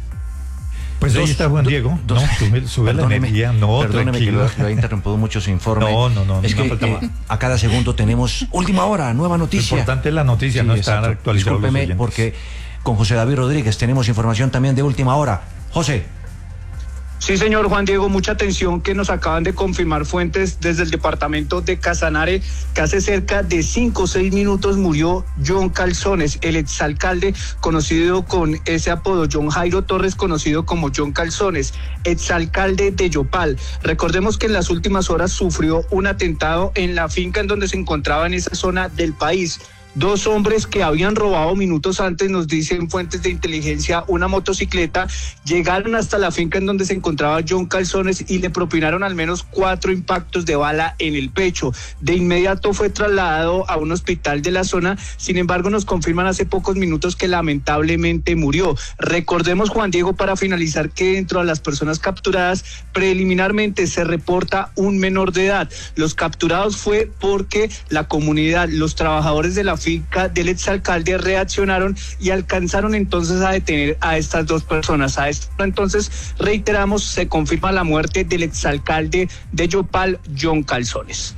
Pues ahí está Juan Diego. Sube la energía. No, perdóneme que lo he interrumpido mucho su informe. No. Es que a cada segundo tenemos última hora, nueva noticia. Lo importante es la noticia, sí, no estar actualizado. Discúlpeme, porque con José David Rodríguez tenemos información también de última hora. José. Sí, señor Juan Diego, mucha atención, que nos acaban de confirmar fuentes desde el departamento de Casanare que hace cerca de 5 o 6 minutos murió John Calzones, el exalcalde conocido con ese apodo, John Jairo Torres, conocido como John Calzones, exalcalde de Yopal. Recordemos que en las últimas horas sufrió un atentado en la finca en donde se encontraba en esa zona del país. 2 hombres que habían robado minutos antes, nos dicen fuentes de inteligencia, una motocicleta, llegaron hasta la finca en donde se encontraba John Calzones y le propinaron al menos 4 impactos de bala en el pecho. De inmediato fue trasladado a un hospital de la zona, sin embargo nos confirman hace pocos minutos que lamentablemente murió. Recordemos, Juan Diego, para finalizar, que dentro de las personas capturadas preliminarmente se reporta un menor de edad. Los capturados fue porque la comunidad, los trabajadores de la finca del exalcalde reaccionaron y alcanzaron entonces a detener a estas 2 personas. A esto entonces, reiteramos, se confirma la muerte del exalcalde de Yopal, John Calzones.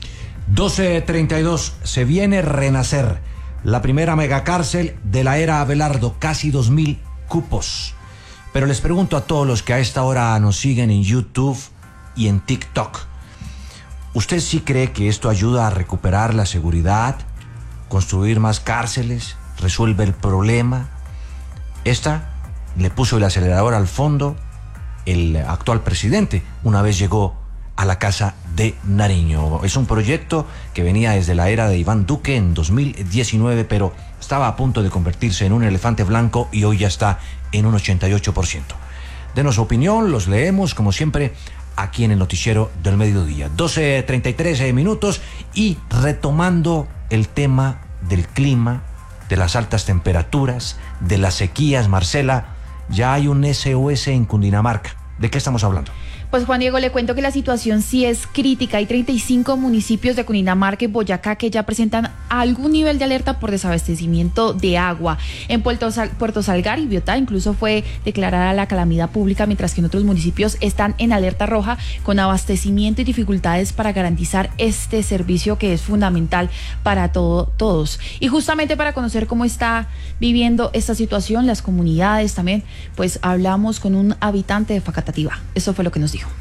12:32, se viene Renacer, la primera megacárcel de la era Abelardo, casi 2.000 cupos. Pero les pregunto a todos los que a esta hora nos siguen en YouTube y en TikTok, ¿usted sí cree que esto ayuda a recuperar la seguridad, construir más cárceles, resuelve el problema? Esta le puso el acelerador al fondo el actual presidente una vez llegó a la Casa de Nariño. Es un proyecto que venía desde la era de Iván Duque en 2019, pero estaba a punto de convertirse en un elefante blanco y hoy ya está en un 88%. Denos su opinión, los leemos como siempre aquí en el Noticiero del Mediodía. 12:33 minutos, y retomando el tema del clima, de las altas temperaturas, de las sequías, Marcela, ya hay un SOS en Cundinamarca. ¿De qué estamos hablando? Pues Juan Diego, le cuento que la situación sí es crítica. Hay 35 municipios de Cundinamarca y Boyacá que ya presentan algún nivel de alerta por desabastecimiento de agua. En Puerto Salgar y Biotá incluso fue declarada la calamidad pública, mientras que en otros municipios están en alerta roja con abastecimiento y dificultades para garantizar este servicio que es fundamental para todos. Y justamente para conocer cómo está viviendo esta situación, las comunidades también, pues hablamos con un habitante de Facatativá. Eso fue lo que nos dijo.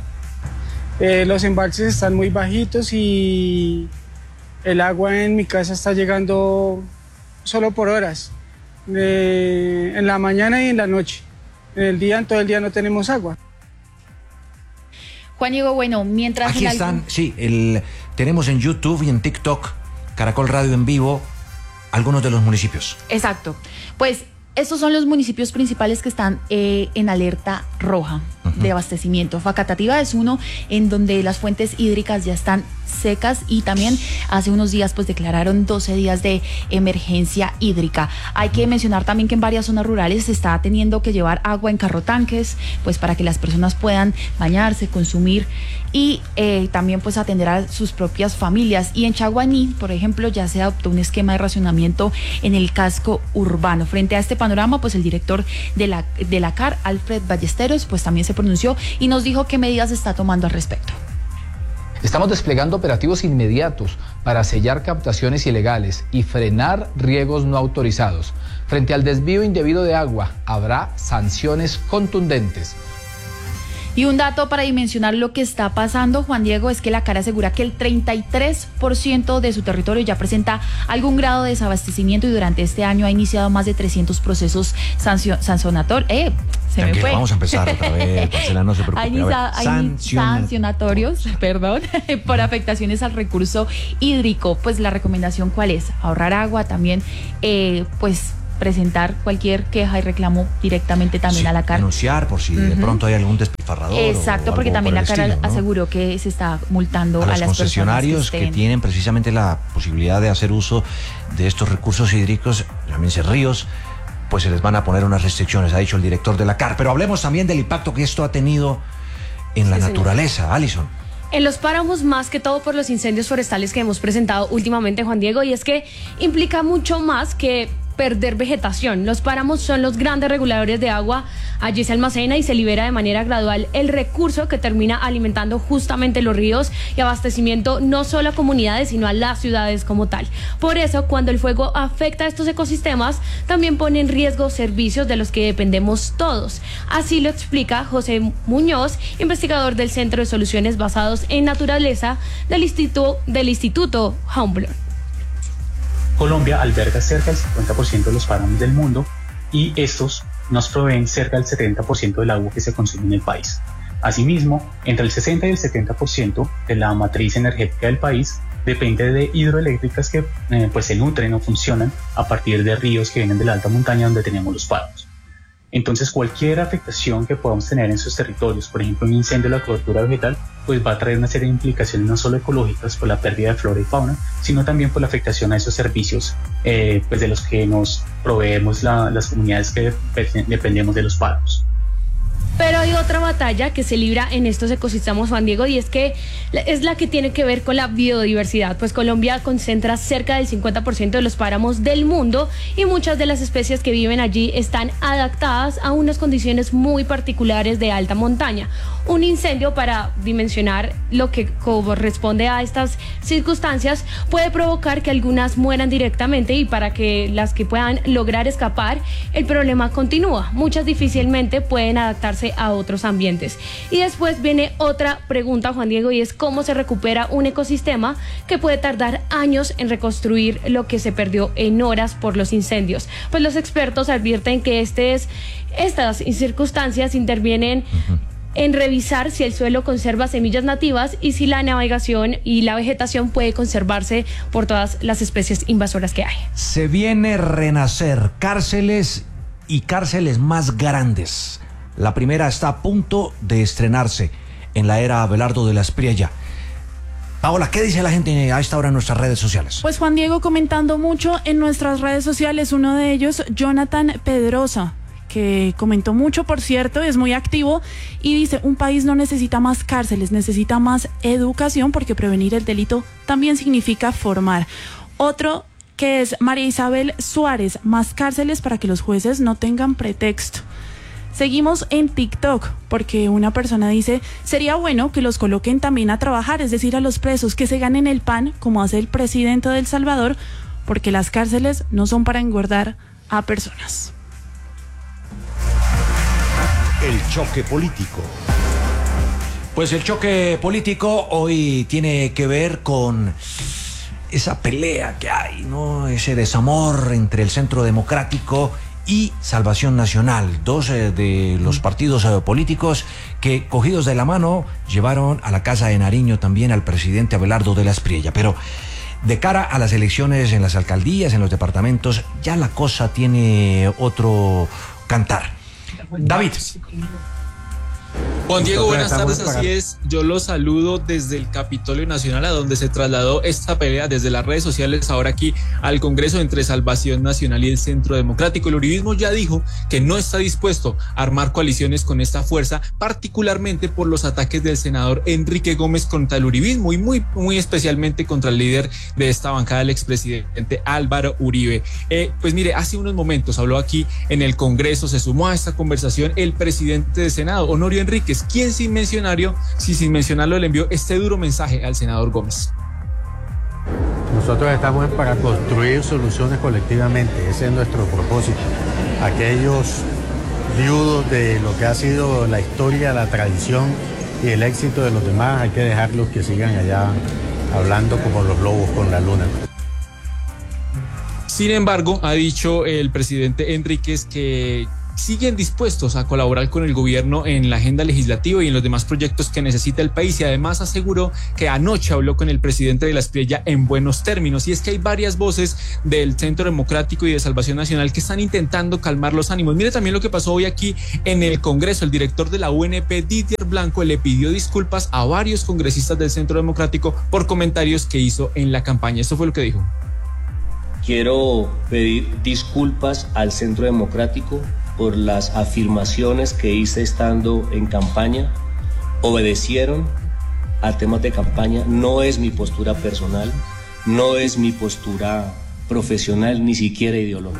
Los embalses están muy bajitos y el agua en mi casa está llegando solo por horas, en la mañana y en la noche. En el día, en todo el día no tenemos agua. Juan Diego, bueno, mientras... Aquí están, tenemos en YouTube y en TikTok, Caracol Radio en vivo, algunos de los municipios. Exacto, pues estos son los municipios principales que están en alerta roja de abastecimiento. Facatativá es uno en donde las fuentes hídricas ya están secas y también hace unos días pues declararon 12 días de emergencia hídrica. Hay que mencionar también que en varias zonas rurales se está teniendo que llevar agua en carrotanques pues para que las personas puedan bañarse, consumir y también pues atender a sus propias familias. Y en Chaguaní, por ejemplo, ya se adoptó un esquema de racionamiento en el casco urbano. Frente a este panorama, pues el director de la CAR, Alfred Ballesteros, pues también se pronunció y nos dijo qué medidas está tomando al respecto. Estamos desplegando operativos inmediatos para sellar captaciones ilegales y frenar riegos no autorizados. Frente al desvío indebido de agua, habrá sanciones contundentes. Y un dato para dimensionar lo que está pasando, Juan Diego, es que la CAR asegura que el 33% de su territorio ya presenta algún grado de desabastecimiento y durante este año ha iniciado más de 300 procesos sancionatorios. Se me fue. Vamos a empezar otra vez, Marcela, no se preocupe. Sancionatorios, perdón, por afectaciones al recurso hídrico. Pues la recomendación, ¿cuál es? Ahorrar agua, también, pues presentar cualquier queja y reclamo directamente también a la CAR. Denunciar por si de pronto hay algún despilfarrador. Exacto, porque también la CAR aseguró que se está multando a las concesionarios que tienen precisamente la posibilidad de hacer uso de estos recursos hídricos, llámense ríos, pues se les van a poner unas restricciones, ha dicho el director de la CAR. Pero hablemos también del impacto que esto ha tenido en la naturaleza. Alison. En los páramos, más que todo por los incendios forestales que hemos presentado últimamente, Juan Diego, y es que implica mucho más que perder vegetación. Los páramos son los grandes reguladores de agua. Allí se almacena y se libera de manera gradual el recurso que termina alimentando justamente los ríos y abastecimiento no solo a comunidades, sino a las ciudades como tal. Por eso, cuando el fuego afecta a estos ecosistemas, también pone en riesgo servicios de los que dependemos todos. Así lo explica José Muñoz, investigador del Centro de Soluciones Basados en Naturaleza del Instituto Humboldt. Colombia alberga cerca del 50% de los páramos del mundo y estos nos proveen cerca del 70% del agua que se consume en el país. Asimismo, entre el 60 y el 70% de la matriz energética del país depende de hidroeléctricas que pues se nutren o funcionan a partir de ríos que vienen de la alta montaña donde tenemos los páramos. Entonces, cualquier afectación que podamos tener en sus territorios, por ejemplo un incendio de la cobertura vegetal, pues va a traer una serie de implicaciones no solo ecológicas por la pérdida de flora y fauna, sino también por la afectación a esos servicios pues de los que nos proveemos las comunidades que dependemos de los páramos. Pero hay otra batalla que se libra en estos ecosistemas, Juan Diego, y es que es la que tiene que ver con la biodiversidad, pues Colombia concentra cerca del 50% de los páramos del mundo y muchas de las especies que viven allí están adaptadas a unas condiciones muy particulares de alta montaña. Un incendio, para dimensionar lo que corresponde a estas circunstancias, puede provocar que algunas mueran directamente y para que las que puedan lograr escapar, el problema continúa. Muchas difícilmente pueden adaptarse a otros ambientes. Y después viene otra pregunta, Juan Diego, y es cómo se recupera un ecosistema que puede tardar años en reconstruir lo que se perdió en horas por los incendios. Pues los expertos advierten que estas circunstancias intervienen en revisar si el suelo conserva semillas nativas y si la navegación y la vegetación puede conservarse por todas las especies invasoras que hay. Se viene renacer cárceles y cárceles más grandes. La primera está a punto de estrenarse en la era Abelardo de la Espriella. Paola, ¿qué dice la gente a esta hora en nuestras redes sociales? Pues Juan Diego comentando mucho en nuestras redes sociales, uno de ellos, Jonathan Pedrosa, que comentó mucho, por cierto, es muy activo y dice: un país no necesita más cárceles, necesita más educación, porque prevenir el delito también significa formar. Otro que es María Isabel Suárez: más cárceles para que los jueces no tengan pretexto. Seguimos en TikTok, porque una persona dice: sería bueno que los coloquen también a trabajar, es decir, a los presos, que se ganen el pan, como hace el presidente de El Salvador, porque las cárceles no son para engordar a personas. El choque político. Pues el choque político hoy tiene que ver con esa pelea que hay, ¿no? Ese desamor entre el Centro Democrático y Salvación Nacional, dos de los partidos políticos que, cogidos de la mano, llevaron a la Casa de Nariño también al presidente Abelardo de la Espriella. Pero de cara a las elecciones en las alcaldías, en los departamentos, ya la cosa tiene otro cantar. David. Juan Diego, buenas tardes, así es, yo los saludo desde el Capitolio Nacional, a donde se trasladó esta pelea desde las redes sociales ahora aquí al Congreso entre Salvación Nacional y el Centro Democrático. El uribismo ya dijo que no está dispuesto a armar coaliciones con esta fuerza, particularmente por los ataques del senador Enrique Gómez contra el uribismo y muy especialmente contra el líder de esta bancada, el expresidente Álvaro Uribe. Pues mire, hace unos momentos habló aquí en el Congreso, se sumó a esta conversación el presidente del Senado, Honorio Enríquez, Enríquez, quien sin mencionarlo le envió este duro mensaje al senador Gómez. Nosotros estamos para construir soluciones colectivamente, ese es nuestro propósito. Aquellos viudos de lo que ha sido la historia, la tradición y el éxito de los demás, hay que dejarlos que sigan allá hablando como los lobos con la luna. Sin embargo, ha dicho el presidente Enríquez que siguen dispuestos a colaborar con el gobierno en la agenda legislativa y en los demás proyectos que necesita el país, y además aseguró que anoche habló con el presidente de la Espriella en buenos términos. Y es que hay varias voces del Centro Democrático y de Salvación Nacional que están intentando calmar los ánimos. Mire también lo que pasó hoy aquí en el Congreso. El director de la UNP, Didier Blanco, le pidió disculpas a varios congresistas del Centro Democrático por comentarios que hizo en la campaña. Esto fue lo que dijo. Quiero pedir disculpas al Centro Democrático por las afirmaciones que hice estando en campaña. Obedecieron a temas de campaña. No es mi postura personal, no es mi postura profesional, ni siquiera ideológica.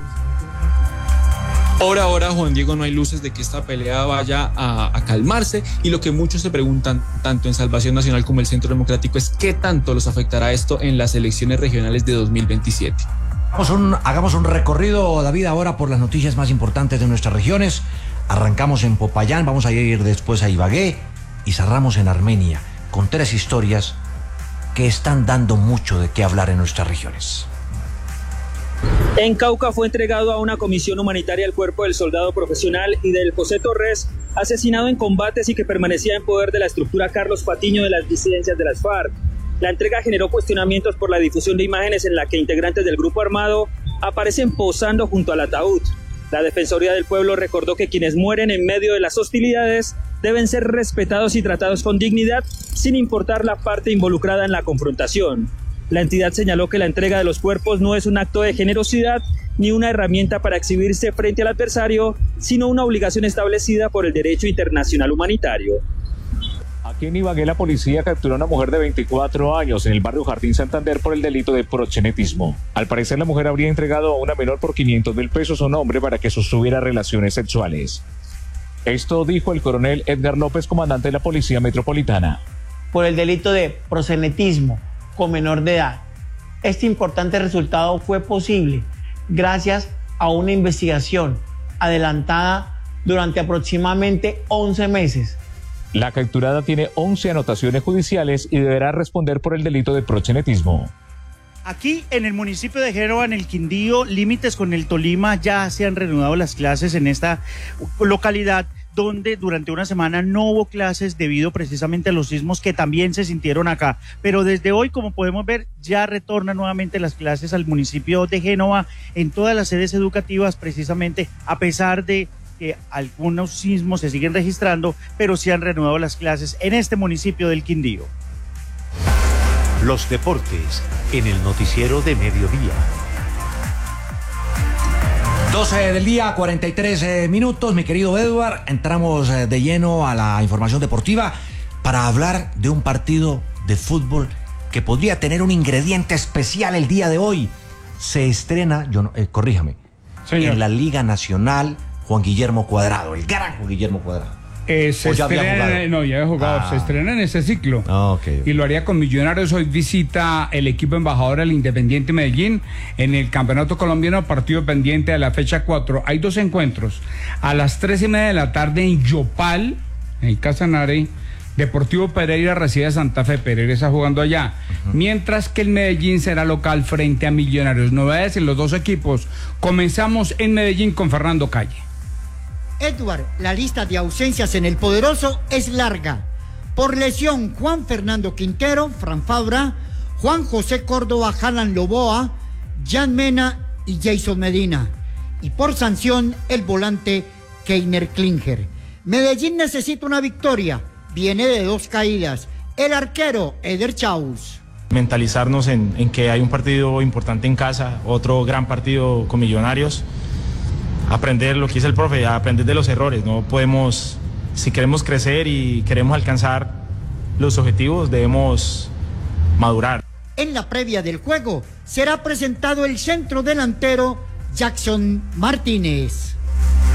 Por ahora, Juan Diego, no hay luces de que esta pelea vaya a calmarse, y lo que muchos se preguntan, tanto en Salvación Nacional como el Centro Democrático, es qué tanto los afectará esto en las elecciones regionales de 2027. Hagamos un recorrido, David, ahora por las noticias más importantes de nuestras regiones. Arrancamos en Popayán, vamos a ir después a Ibagué y cerramos en Armenia, con 3 historias que están dando mucho de qué hablar en nuestras regiones. En Cauca fue entregado a una comisión humanitaria el cuerpo del soldado profesional y del José Torres, asesinado en combates y que permanecía en poder de la estructura Carlos Patiño de las disidencias de las FARC. La entrega generó cuestionamientos por la difusión de imágenes en la que integrantes del grupo armado aparecen posando junto al ataúd. La Defensoría del Pueblo recordó que quienes mueren en medio de las hostilidades deben ser respetados y tratados con dignidad, sin importar la parte involucrada en la confrontación. La entidad señaló que la entrega de los cuerpos no es un acto de generosidad ni una herramienta para exhibirse frente al adversario, sino una obligación establecida por el derecho internacional humanitario. Aquí en Ibagué, la policía capturó a una mujer de 24 años en el barrio Jardín Santander por el delito de proxenetismo. Al parecer, la mujer habría entregado a una menor por 500.000 pesos a un hombre para que sostuviera relaciones sexuales. Esto dijo el coronel Edgar López, comandante de la Policía Metropolitana. Por el delito de proxenetismo con menor de edad. Este importante resultado fue posible gracias a una investigación adelantada durante aproximadamente 11 meses. La capturada tiene 11 anotaciones judiciales y deberá responder por el delito de proxenetismo. Aquí en el municipio de Génova, en el Quindío, límites con el Tolima, ya se han reanudado las clases en esta localidad, donde durante una semana no hubo clases debido precisamente a los sismos que también se sintieron acá. Pero desde hoy, como podemos ver, ya retornan nuevamente las clases al municipio de Génova en todas las sedes educativas, precisamente a pesar de que algunos sismos se siguen registrando, pero se han reanudado las clases en este municipio del Quindío. Los deportes en el noticiero de mediodía. 12 del día, 43 minutos, mi querido Edward. Entramos de lleno a la información deportiva para hablar de un partido de fútbol que podría tener un ingrediente especial el día de hoy. Se estrena, corríjame, señor, en la Liga Nacional Juan Guillermo Cuadrado, el gran Juan Guillermo Cuadrado. Se estrena, ya había jugado, se estrena en ese ciclo. Okay. Y lo haría con Millonarios. Hoy visita el equipo embajador al Independiente Medellín en el Campeonato Colombiano, partido pendiente de la fecha 4. Hay 2 encuentros. A las 3:30 de la tarde en Yopal, en Casanare, Deportivo Pereira recibe a Santa Fe. Pereira está jugando allá. Mientras que el Medellín será local frente a Millonarios. Novedades en los 2 equipos. Comenzamos en Medellín con Fernando Calle. Edward, la lista de ausencias en el Poderoso es larga. Por lesión, Juan Fernando Quintero, Fran Fabra, Juan José Córdoba, Jalan Loboa, Jan Mena y Jason Medina. Y por sanción, el volante Keiner Klinger. Medellín necesita una victoria. Viene de 2 caídas. El arquero, Eder Chaus. Mentalizarnos en que hay un partido importante en casa, otro gran partido con Millonarios. Aprender lo que dice el profe, aprender de los errores. No podemos, si queremos crecer y queremos alcanzar los objetivos, debemos madurar. En la previa del juego será presentado el centro delantero Jackson Martínez.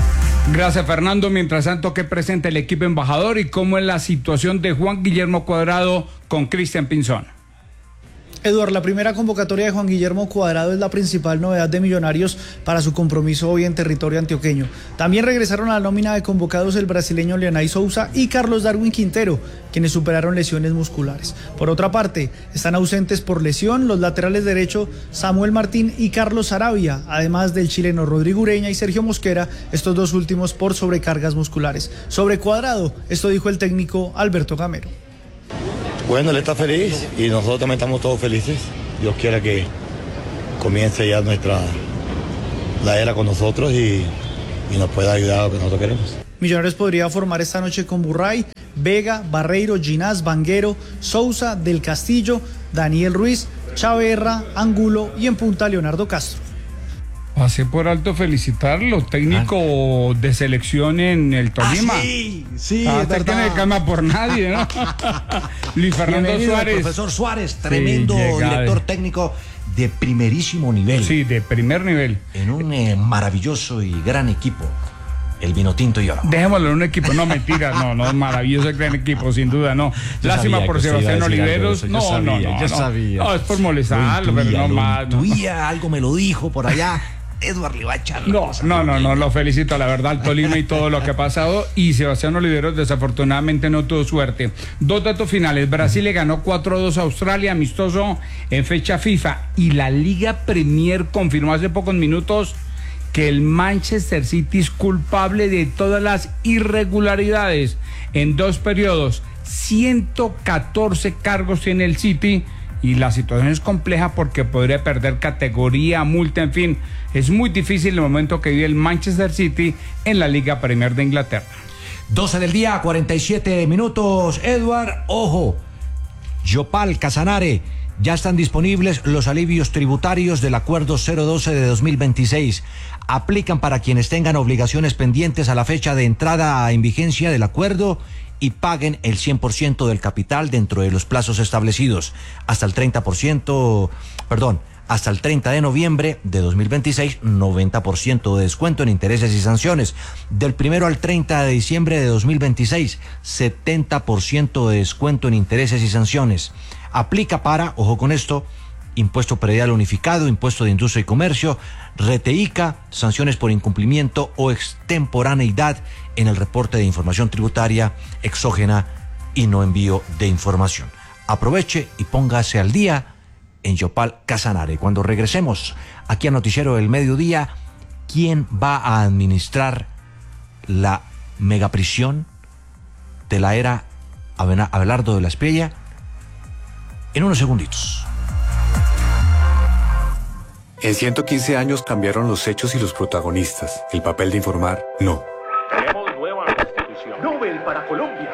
Gracias, Fernando. Mientras tanto, ¿qué presenta el equipo embajador y cómo es la situación de Juan Guillermo Cuadrado con Cristian Pinzón? Eduardo, la primera convocatoria de Juan Guillermo Cuadrado es la principal novedad de Millonarios para su compromiso hoy en territorio antioqueño. También regresaron a la nómina de convocados el brasileño Leonay Sousa y Carlos Darwin Quintero, quienes superaron lesiones musculares. Por otra parte, están ausentes por lesión los laterales derecho Samuel Martín y Carlos Sarabia, además del chileno Rodrigo Ureña y Sergio Mosquera, estos dos últimos por sobrecargas musculares. Sobre Cuadrado, esto dijo el técnico Alberto Gamero. Bueno, él está feliz y nosotros también estamos todos felices. Dios quiera que comience ya la era con nosotros y nos pueda ayudar a lo que nosotros queremos. Millonarios podría formar esta noche con Burray, Vega, Barreiro, Ginás, Vanguero, Sousa, Del Castillo, Daniel Ruiz, Chaverra, Angulo y en punta Leonardo Castro. Pasé por alto felicitarlo, técnico de selección en el Tolima. Sí, hasta que no me calma por nadie, ¿no? Luis Fernando Suárez. El profesor Suárez, tremendo director técnico de primerísimo nivel. Sí, de primer nivel. En un maravilloso y gran equipo, el Vinotinto y Oro. Dejémoslo en un equipo, no mentiras, no, maravilloso y gran equipo, sin duda, no. Lástima por Sebastián Oliveros. No, sabía. No, es por molestarlo, pero no más. Algo me lo dijo por allá. Edward le va a echar. No, lo felicito, la verdad, al Tolima y todo lo que ha pasado. Y Sebastián Oliveros desafortunadamente no tuvo suerte. Dos datos finales. Brasil le ganó 4-2 a Australia, amistoso en fecha FIFA. Y la Liga Premier confirmó hace pocos minutos que el Manchester City es culpable de todas las irregularidades en 2 periodos. 114 cargos tiene el City. Y la situación es compleja porque podría perder categoría, multa, en fin. Es muy difícil el momento que vive el Manchester City en la Liga Premier de Inglaterra. 12 del día, 47 minutos. Edward, ojo. Yopal, Casanare, ya están disponibles los alivios tributarios del Acuerdo 012 de 2026. Aplican para quienes tengan obligaciones pendientes a la fecha de entrada en vigencia del acuerdo y paguen el 100% del capital dentro de los plazos establecidos. Hasta el 30% hasta el 30 de noviembre de 2026, 90% de descuento en intereses y sanciones. Del 1 al 30 de diciembre de 2026, 70% de descuento en intereses y sanciones. Aplica para, ojo con esto, impuesto predial unificado, impuesto de industria y comercio, RETEICA, sanciones por incumplimiento o extemporaneidad en el reporte de información tributaria exógena y no envío de información. Aproveche y póngase al día en Yopal Casanare. Cuando regresemos aquí a Noticiero del Mediodía, ¿quién va a administrar la megaprisión de la era Abelardo de la Espriella? En unos segunditos. En 115 años cambiaron los hechos y los protagonistas. El papel de informar, no. Tenemos nueva constitución. Nobel para Colombia.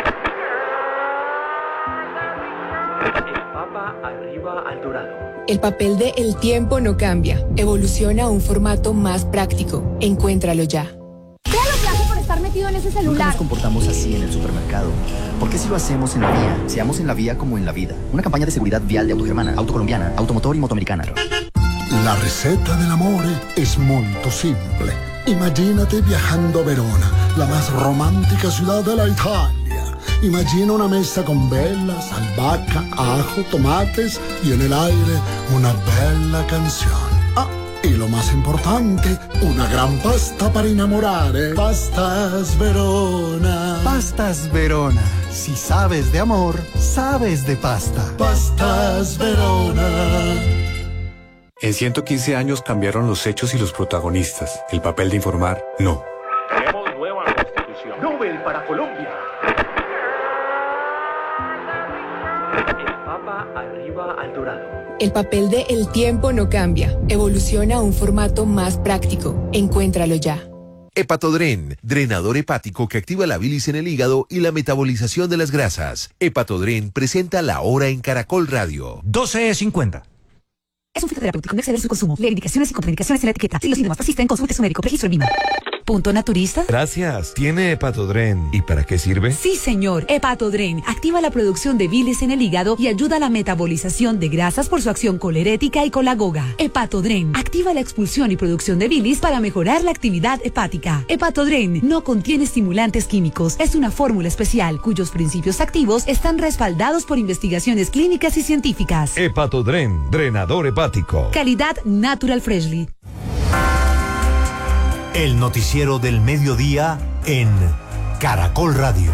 El Papa arriba al dorado. El papel de El tiempo no cambia. Evoluciona a un formato más práctico. Encuéntralo ya. Vea lo que hace por estar metido en ese celular. Nunca nos comportamos así en el supermercado. ¿Por qué si lo hacemos en la vía? Seamos en la vía como en la vida. Una campaña de seguridad vial de Autogermana, Autocolombiana, Automotor y Motoamericana. La ricetta dell'amore es molto simple. Imagínate viajando a Verona, la más romántica ciudad de la Italia. Imagina una mesa con velas, albahaca, ajo, tomates y en el aire una bella canción. Ah, y lo más importante, una gran pasta para enamorare. Pastas Verona. Pastas Verona. Si sabes de amor, sabes de pasta. Pastas Verona. En 115 años cambiaron los hechos y los protagonistas. El papel de informar, no. Tenemos nueva constitución. Nobel para Colombia. El Papa arriba al dorado. El papel de El tiempo no cambia. Evoluciona a un formato más práctico. Encuéntralo ya. Hepatodren, drenador hepático que activa la bilis en el hígado y la metabolización de las grasas. Hepatodren presenta La Hora en Caracol Radio. 12:50. Es un fitoterapéutico, no exceder su consumo. Leer indicaciones y contraindicaciones en la etiqueta. Si los síntomas persisten, consulte su médico. Registro en Lima. Punto Naturista. Gracias. ¿Tiene Hepatodren? ¿Y para qué sirve? Sí, señor. Hepatodren activa la producción de bilis en el hígado y ayuda a la metabolización de grasas por su acción colerética y colagoga. Hepatodren activa la expulsión y producción de bilis para mejorar la actividad hepática. Hepatodren no contiene estimulantes químicos. Es una fórmula especial cuyos principios activos están respaldados por investigaciones clínicas y científicas. Hepatodren, drenador hepático. Calidad Natural Freshly. El noticiero del mediodía en Caracol Radio.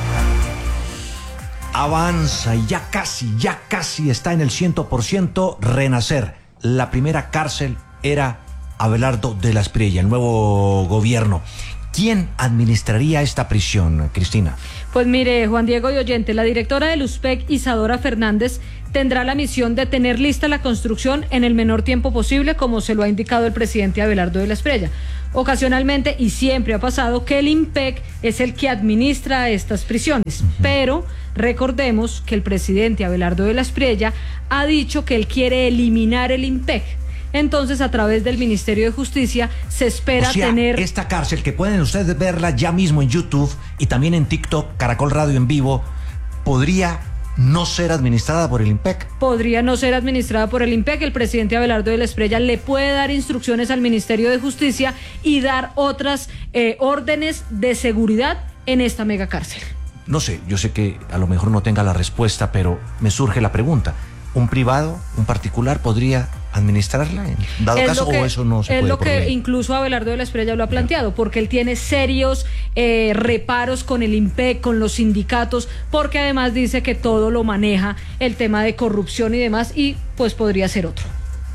Avanza y ya casi está en el 100% renacer. La primera cárcel era Abelardo de la Espriella, el nuevo gobierno. ¿Quién administraría esta prisión, Cristina? Pues mire, Juan Diego y oyente, la directora del USPEC, Isadora Fernández, tendrá la misión de tener lista la construcción en el menor tiempo posible, como se lo ha indicado el presidente Abelardo de la Espriella. Ocasionalmente, y siempre ha pasado, que el IMPEC es el que administra estas prisiones, pero recordemos que el presidente Abelardo de la Espriella ha dicho que él quiere eliminar el IMPEC. Entonces, a través del Ministerio de Justicia se espera tener... Esta cárcel, que pueden ustedes verla ya mismo en YouTube y también en TikTok, Caracol Radio en vivo, podría no ser administrada por el IMPEC. Podría no ser administrada por el IMPEC. El presidente Abelardo de la Espriella le puede dar instrucciones al Ministerio de Justicia y dar otras órdenes de seguridad en esta megacárcel. No sé, yo sé que a lo mejor no tenga la respuesta, pero me surge la pregunta. ¿Un privado, un particular podría administrarla en dado caso o eso no se puede? Es lo por que ley? incluso Abelardo de la Espriella lo ha planteado, porque él tiene serios reparos con el IMPEC, con los sindicatos, porque además dice que todo lo maneja el tema de corrupción y demás, y pues podría ser otro.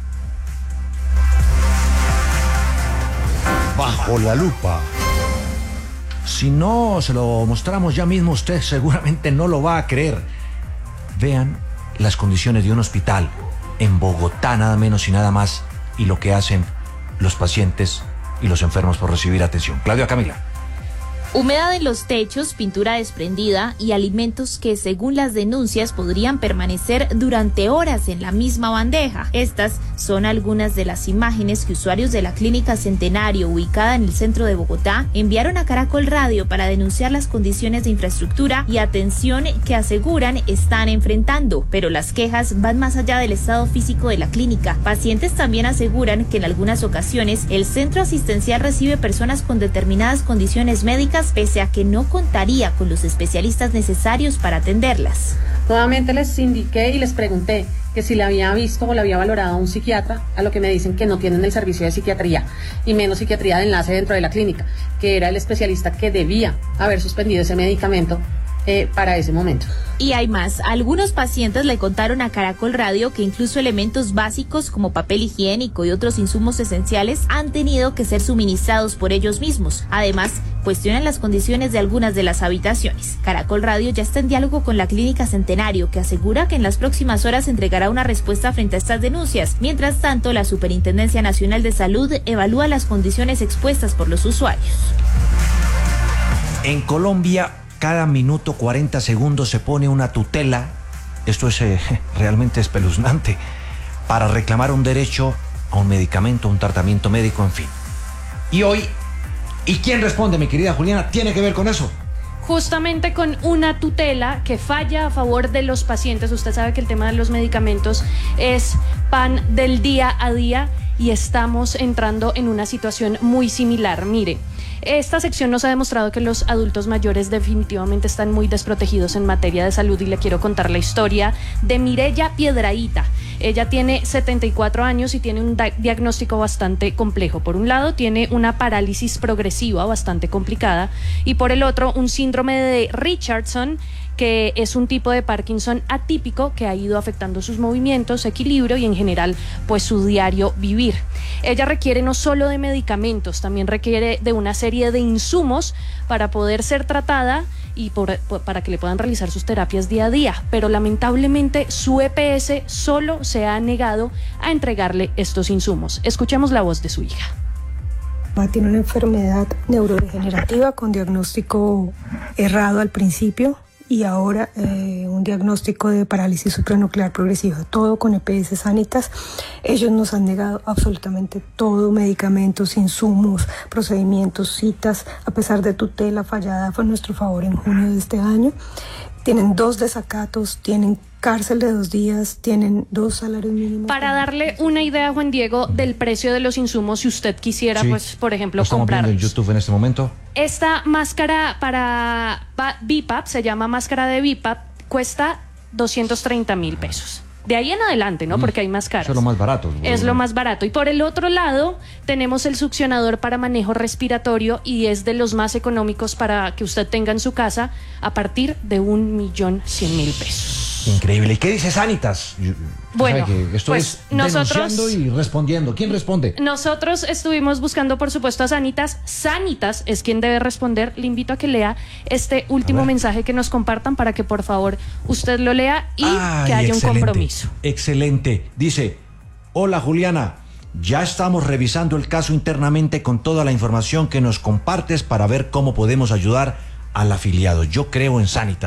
Bajo la lupa. Si no se lo mostramos ya mismo, usted seguramente no lo va a creer. Vean las condiciones de un hospital en Bogotá, nada menos y nada más, y lo que hacen los pacientes y los enfermos por recibir atención. Claudia Camila. Humedad en los techos, pintura desprendida y alimentos que, según las denuncias, podrían permanecer durante horas en la misma bandeja. Estas son algunas de las imágenes que usuarios de la Clínica Centenario, ubicada en el centro de Bogotá, enviaron a Caracol Radio para denunciar las condiciones de infraestructura y atención que aseguran están enfrentando. Pero las quejas van más allá del estado físico de la clínica. Pacientes también aseguran que en algunas ocasiones el centro asistencial recibe personas con determinadas condiciones médicas, pese a que no contaría con los especialistas necesarios para atenderlas. Nuevamente les indiqué y les pregunté que si le había visto o le había valorado a un psiquiatra, a lo que me dicen que no tienen el servicio de psiquiatría y menos psiquiatría de enlace dentro de la clínica, que era el especialista que debía haber suspendido ese medicamento para ese momento. Y hay más. Algunos pacientes le contaron a Caracol Radio que incluso elementos básicos como papel higiénico y otros insumos esenciales han tenido que ser suministrados por ellos mismos. Además, cuestionan las condiciones de algunas de las habitaciones. Caracol Radio ya está en diálogo con la Clínica Centenario, que asegura que en las próximas horas entregará una respuesta frente a estas denuncias. Mientras tanto, la Superintendencia Nacional de Salud evalúa las condiciones expuestas por los usuarios. En Colombia, cada minuto 40 segundos se pone una tutela, esto es realmente espeluznante, para reclamar un derecho a un medicamento, un tratamiento médico, en fin. Y hoy, ¿y quién responde, mi querida Juliana? ¿Tiene que ver con eso? Justamente con una tutela que falla a favor de los pacientes. Usted sabe que el tema de los medicamentos es pan del día a día y estamos entrando en una situación muy similar. Mire, esta sección nos ha demostrado que los adultos mayores definitivamente están muy desprotegidos en materia de salud y le quiero contar la historia de Mireya Piedrahíta. Ella tiene 74 años y tiene un diagnóstico bastante complejo. Por un lado, tiene una parálisis progresiva bastante complicada y por el otro, un síndrome de Richardson, que es un tipo de Parkinson atípico que ha ido afectando sus movimientos, equilibrio y en general pues su diario vivir. Ella requiere no solo de medicamentos, también requiere de una serie de insumos para poder ser tratada y para que le puedan realizar sus terapias día a día, pero lamentablemente su EPS solo se ha negado a entregarle estos insumos. Escuchemos la voz de su hija. Tiene una enfermedad neurodegenerativa con diagnóstico errado al principio. y ahora un diagnóstico de parálisis supranuclear progresiva, todo con EPS Sanitas. Ellos nos han negado absolutamente todo, medicamentos, insumos, procedimientos, citas, a pesar de tutela fallada fue a nuestro favor en junio de este año. Tienen 2 desacatos, tienen cárcel de 2 días, tienen 2 salarios mínimos. Para darle una idea, Juan Diego, del precio de los insumos, si usted quisiera, pues, por ejemplo, comprarlos. En YouTube en este momento. Esta máscara para BiPAP, se llama máscara de BiPAP, cuesta 230.000 pesos. De ahí en adelante, ¿no? Porque hay más caras. Eso es lo más barato. Es lo más barato. Y por el otro lado, tenemos el succionador para manejo respiratorio y es de los más económicos para que usted tenga en su casa a partir de 1.100.000 pesos. Increíble. ¿Y qué dice Sanitas? Bueno, que esto pues es denunciando y respondiendo. ¿Quién responde? Nosotros estuvimos buscando, por supuesto, a Sanitas. Sanitas es quien debe responder. Le invito a que lea este último mensaje que nos compartan para que, por favor, usted lo lea y que haya un compromiso. Excelente. Dice, hola Juliana, ya estamos revisando el caso internamente con toda la información que nos compartes para ver cómo podemos ayudar al afiliado. Yo creo en Sanitas.